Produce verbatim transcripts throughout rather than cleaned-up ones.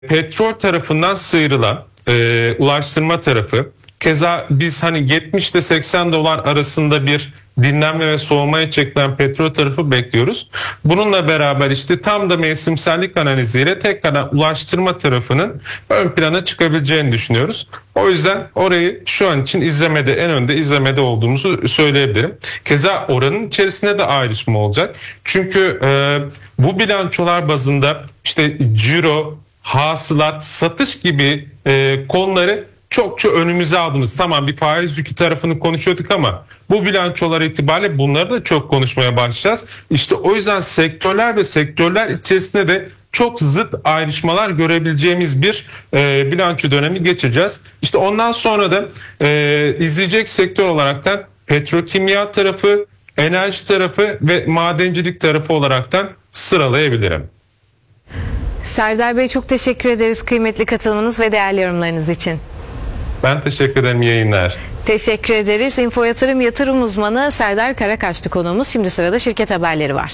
petrol tarafından sıyrılan e, ulaştırma tarafı, keza biz hani yetmiş ile seksen dolar arasında bir dinlenme ve soğumaya çekilen petrol tarafı bekliyoruz. Bununla beraber işte tam da mevsimsellik analiziyle tekrar ulaştırma tarafının ön plana çıkabileceğini düşünüyoruz. O yüzden orayı şu an için izlemede, en önde izlemede olduğumuzu söyleyebilirim. Keza oranın içerisinde de ayrışma olacak. Çünkü e, bu bilançolar bazında işte ciro, hasılat, satış gibi e, konuları çokça önümüze aldığımız, tamam bir faiz yükü tarafını konuşuyorduk ama bu bilançolar itibariyle bunları da çok konuşmaya başlayacağız. İşte o yüzden sektörler ve sektörler içerisinde de çok zıt ayrışmalar görebileceğimiz bir e, bilanço dönemi geçeceğiz. İşte ondan sonra da e, izleyecek sektör olaraktan petrokimya tarafı, enerji tarafı ve madencilik tarafı olaraktan sıralayabilirim. Serdar Bey, çok teşekkür ederiz kıymetli katılımınız ve değerli yorumlarınız için. Ben teşekkür ederim, yayınlar. Teşekkür ederiz. Info Yatırım Yatırım Uzmanı Serdar Karakaş'tı konuğumuz. Şimdi sırada şirket haberleri var.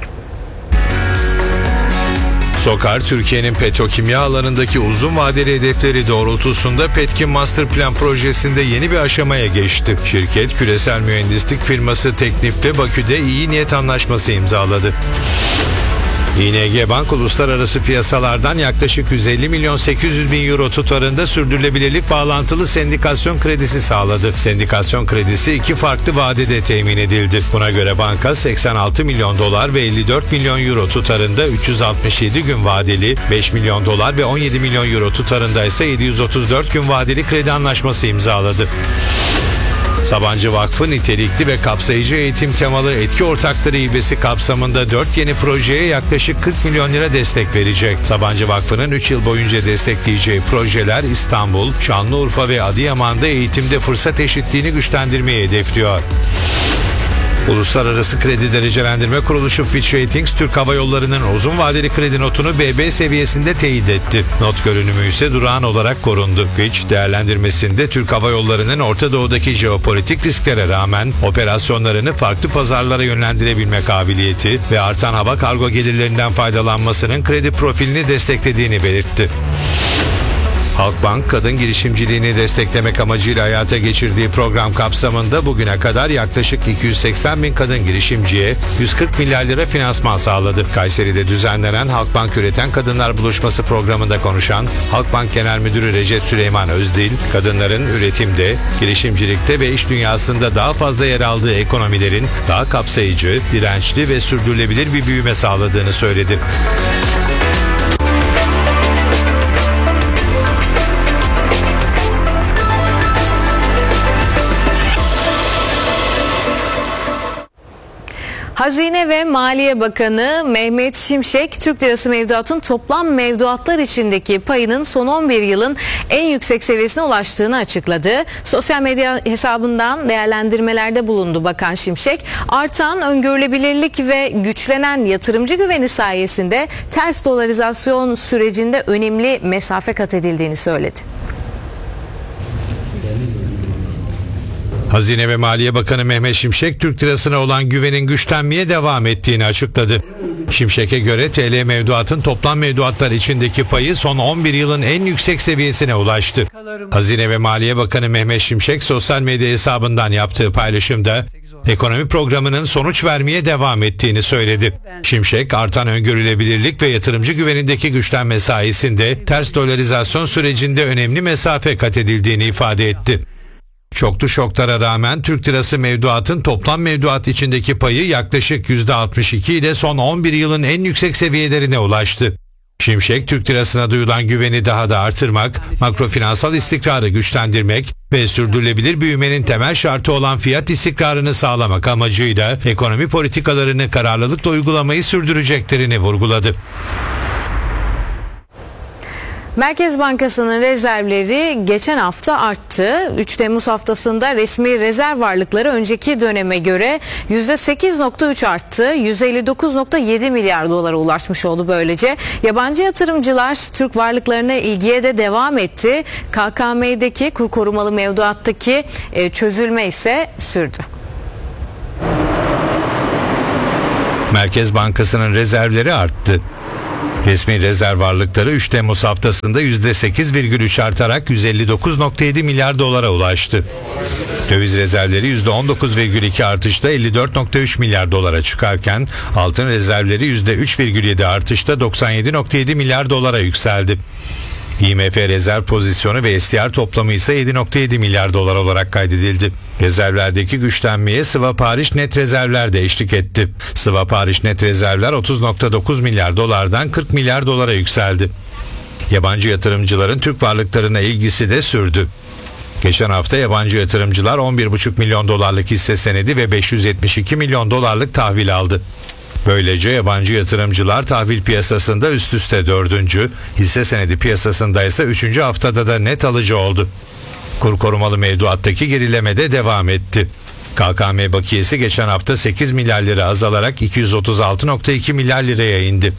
Sokar, Türkiye'nin petrokimya alanındaki uzun vadeli hedefleri doğrultusunda Petkim Master Plan projesinde yeni bir aşamaya geçti. Şirket, küresel mühendislik firması Teknip'le Bakü'de iyi niyet anlaşması imzaladı. İ N G Bank uluslararası piyasalardan yaklaşık yüz elli milyon sekiz yüz bin euro tutarında sürdürülebilirlik bağlantılı sendikasyon kredisi sağladı. Sendikasyon kredisi iki farklı vadede temin edildi. Buna göre banka seksen altı milyon dolar ve elli dört milyon euro tutarında üç yüz altmış yedi gün vadeli, beş milyon dolar ve on yedi milyon euro tutarında ise yedi yüz otuz dört gün vadeli kredi anlaşması imzaladı. Sabancı Vakfı nitelikli ve kapsayıcı eğitim temalı etki ortakları hibesi kapsamında dört yeni projeye yaklaşık kırk milyon lira destek verecek. Sabancı Vakfı'nın üç yıl boyunca destekleyeceği projeler İstanbul, Şanlıurfa ve Adıyaman'da eğitimde fırsat eşitliğini güçlendirmeyi hedefliyor. Uluslararası Kredi Derecelendirme Kuruluşu Fitch Ratings, Türk Hava Yolları'nın uzun vadeli kredi notunu B B seviyesinde teyit etti. Not görünümü ise durağan olarak korundu. Fitch, değerlendirmesinde Türk Hava Yolları'nın Orta Doğu'daki jeopolitik risklere rağmen operasyonlarını farklı pazarlara yönlendirebilme kabiliyeti ve artan hava kargo gelirlerinden faydalanmasının kredi profilini desteklediğini belirtti. Halkbank, kadın girişimciliğini desteklemek amacıyla hayata geçirdiği program kapsamında bugüne kadar yaklaşık iki yüz seksen bin kadın girişimciye yüz kırk milyar lira finansman sağladı. Kayseri'de düzenlenen Halkbank Üreten Kadınlar Buluşması programında konuşan Halkbank Genel Müdürü Recep Süleyman Özdil, kadınların üretimde, girişimcilikte ve iş dünyasında daha fazla yer aldığı ekonomilerin daha kapsayıcı, dirençli ve sürdürülebilir bir büyüme sağladığını söyledi. Hazine ve Maliye Bakanı Mehmet Şimşek, Türk Lirası mevduatın toplam mevduatlar içindeki payının son on bir yılın en yüksek seviyesine ulaştığını açıkladı. Sosyal medya hesabından değerlendirmelerde bulundu Bakan Şimşek. Artan öngörülebilirlik ve güçlenen yatırımcı güveni sayesinde ters dolarizasyon sürecinde önemli mesafe kat edildiğini söyledi. Hazine ve Maliye Bakanı Mehmet Şimşek, Türk lirasına olan güvenin güçlenmeye devam ettiğini açıkladı. Şimşek'e göre T L mevduatın toplam mevduatlar içindeki payı son on bir yılın en yüksek seviyesine ulaştı. Hazine ve Maliye Bakanı Mehmet Şimşek sosyal medya hesabından yaptığı paylaşımda ekonomi programının sonuç vermeye devam ettiğini söyledi. Şimşek, artan öngörülebilirlik ve yatırımcı güvenindeki güçlenme sayesinde ters dolarizasyon sürecinde önemli mesafe kat edildiğini ifade etti. Çoklu şoklara rağmen Türk lirası mevduatın toplam mevduat içindeki payı yaklaşık yüzde altmış iki ile son on bir yılın en yüksek seviyelerine ulaştı. Şimşek, Türk lirasına duyulan güveni daha da artırmak, makrofinansal istikrarı güçlendirmek ve sürdürülebilir büyümenin temel şartı olan fiyat istikrarını sağlamak amacıyla ekonomi politikalarını kararlılıkla uygulamayı sürdüreceklerini vurguladı. Merkez Bankası'nın rezervleri geçen hafta arttı. üç Temmuz haftasında resmi rezerv varlıkları önceki döneme göre yüzde sekiz virgül üç arttı. yüz elli dokuz virgül yedi milyar dolara ulaşmış oldu böylece. Yabancı yatırımcılar Türk varlıklarına ilgiye de devam etti. K K M'deki kur korumalı mevduattaki çözülme ise sürdü. Merkez Bankası'nın rezervleri arttı. Resmi rezerv varlıkları üç Temmuz haftasında yüzde sekiz virgül üç artarak yüz elli dokuz virgül yedi milyar dolara ulaştı. Döviz rezervleri yüzde on dokuz virgül iki artışta elli dört virgül üç milyar dolara çıkarken altın rezervleri yüzde üç virgül yedi artışta doksan yedi virgül yedi milyar dolara yükseldi. I M F rezerv pozisyonu ve S D R toplamı ise yedi virgül yedi milyar dolar olarak kaydedildi. Rezervlerdeki güçlenmeye swap hariç net rezervler de eşlik etti. Swap hariç net rezervler otuz virgül dokuz milyar dolardan kırk milyar dolara yükseldi. Yabancı yatırımcıların Türk varlıklarına ilgisi de sürdü. Geçen hafta yabancı yatırımcılar on bir virgül beş milyon dolarlık hisse senedi ve beş yüz yetmiş iki milyon dolarlık tahvil aldı. Böylece yabancı yatırımcılar tahvil piyasasında üst üste dördüncü, hisse senedi piyasasında ise üçüncü haftada da net alıcı oldu. Kur korumalı mevduattaki gerileme de devam etti. K K M bakiyesi geçen hafta sekiz milyar lira azalarak iki yüz otuz altı virgül iki milyar liraya indi.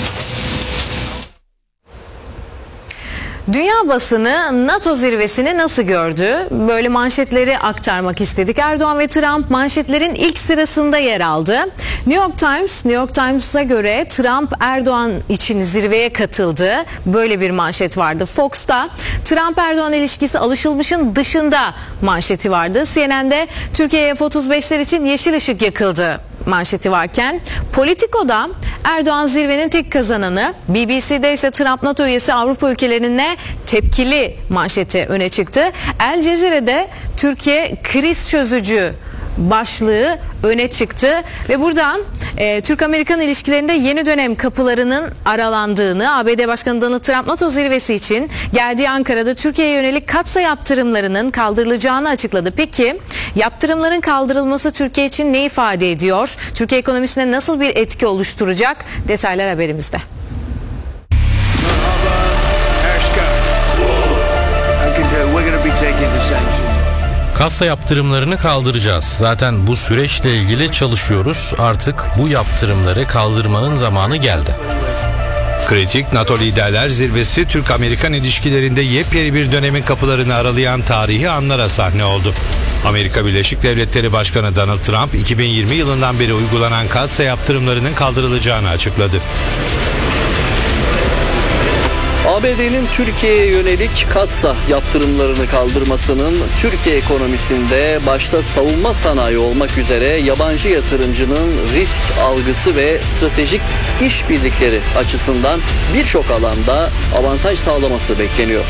Dünya basını NATO zirvesini nasıl gördü? Böyle manşetleri aktarmak istedik. Erdoğan ve Trump manşetlerin ilk sırasında yer aldı. New York Times, New York Times'a göre Trump Erdoğan için zirveye katıldı. Böyle bir manşet vardı. Fox'ta Trump-Erdoğan ilişkisi alışılmışın dışında manşeti vardı. C N N'de Türkiye'ye F otuz beşler için yeşil ışık yakıldı manşeti varken Politico'da Erdoğan zirvenin tek kazananı, B B C'de ise Trump NATO üyesi Avrupa ülkelerine tepkili manşeti öne çıktı. El Cezire'de Türkiye kriz çözücü başlığı öne çıktı ve buradan e, Türk-Amerikan ilişkilerinde yeni dönem kapılarının aralandığını, A B D Başkanı Donald Trump NATO zirvesi için geldiği Ankara'da Türkiye'ye yönelik katsa yaptırımlarının kaldırılacağını açıkladı. Peki yaptırımların kaldırılması Türkiye için ne ifade ediyor? Türkiye ekonomisine nasıl bir etki oluşturacak? Detaylar haberimizde. Kasa yaptırımlarını kaldıracağız. Zaten bu süreçle ilgili çalışıyoruz. Artık bu yaptırımları kaldırmanın zamanı geldi. Kritik NATO Liderler Zirvesi Türk-Amerikan ilişkilerinde yepyeni bir dönemin kapılarını aralayan tarihi anlara sahne oldu. Amerika Birleşik Devletleri Başkanı Donald Trump iki bin yirmi yılından beri uygulanan katsa yaptırımlarının kaldırılacağını açıkladı. A B D'nin Türkiye'ye yönelik katsa yaptırımlarını kaldırmasının Türkiye ekonomisinde başta savunma sanayi olmak üzere yabancı yatırımcının risk algısı ve stratejik işbirlikleri açısından birçok alanda avantaj sağlaması bekleniyor.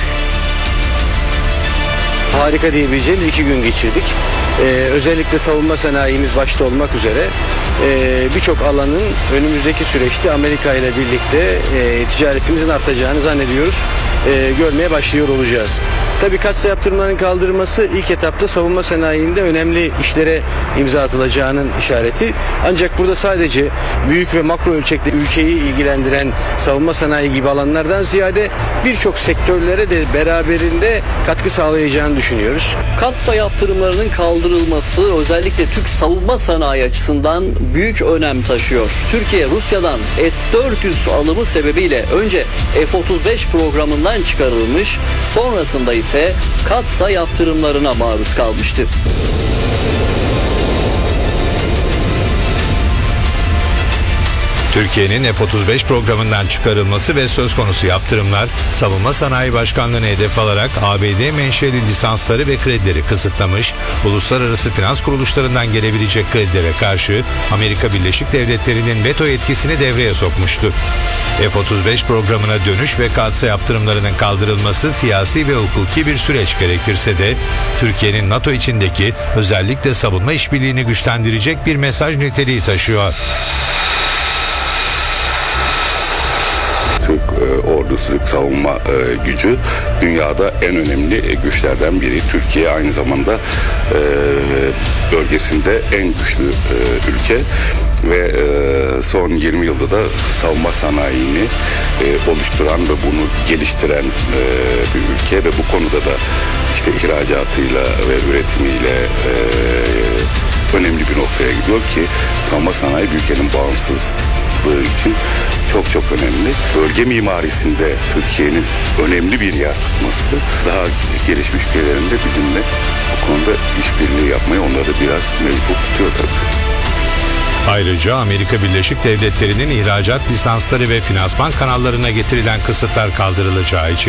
Harika diyebileceğimiz iki gün geçirdik. Ee, özellikle savunma sanayimiz başta olmak üzere e, birçok alanın önümüzdeki süreçte Amerika ile birlikte e, ticaretimizin artacağını zannediyoruz. E, görmeye başlıyor olacağız. Tabii katsa yaptırımların kaldırılması ilk etapta savunma sanayinde önemli işlere imza atılacağının işareti. Ancak burada sadece büyük ve makro ölçekte ülkeyi ilgilendiren savunma sanayi gibi alanlardan ziyade birçok sektörlere de beraberinde katkı sağlayacağını düşünüyoruz. Katsa yaptırımlarının kaldırılması özellikle Türk savunma sanayi açısından büyük önem taşıyor. Türkiye Rusya'dan S dört yüz alımı sebebiyle önce F otuz beş programından çıkarılmış, sonrasında ise katsa yaptırımlarına maruz kalmıştı. Türkiye'nin F otuz beş programından çıkarılması ve söz konusu yaptırımlar Savunma Sanayi Başkanlığı'nı hedef alarak A B D menşeli lisansları ve kredileri kısıtlamış, uluslararası finans kuruluşlarından gelebilecek kredilere karşı Amerika Birleşik Devletleri'nin veto yetkisini devreye sokmuştu. F otuz beş programına dönüş ve katsa yaptırımlarının kaldırılması siyasi ve hukuki bir süreç gerektirse de Türkiye'nin NATO içindeki özellikle savunma işbirliğini güçlendirecek bir mesaj niteliği taşıyor. Türk e, ordusu, Türk savunma e, gücü dünyada en önemli e, güçlerden biri. Türkiye aynı zamanda e, bölgesinde en güçlü e, ülke ve e, son yirmi yılda da savunma sanayini e, oluşturan ve bunu geliştiren e, bir ülke ve bu konuda da işte ihracatıyla ve üretimiyle e, önemli bir noktaya gidiyor ki savunma sanayi bir ülkenin bağımsızlığı için çok çok önemli. Bölge mimarisinde Türkiye'nin önemli bir yer tutması, daha gelişmiş ülkelerin de bizimle bu konuda işbirliği yapmayı onları biraz mecbur tutuyor tabii. Ayrıca Amerika Birleşik Devletleri'nin ihracat lisansları ve finansman kanallarına getirilen kısıtlar kaldırılacağı için